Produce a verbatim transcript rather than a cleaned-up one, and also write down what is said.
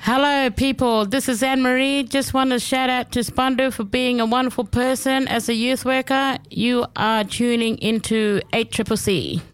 Hello, people. This is Anne-Marie. Just want to shout out to Spandu for being a wonderful person as a youth worker. You are tuning into eight C C C.